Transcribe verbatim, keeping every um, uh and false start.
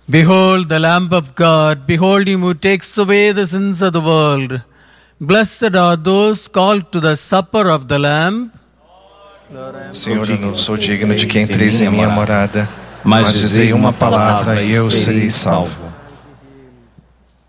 Behold the Lamb of God, behold him who takes away the sins of the world. Blessed are those called to the supper of the Lamb. Senhor, eu não sou digno de que entreis em minha morada, mas dizei uma palavra e eu serei salvo.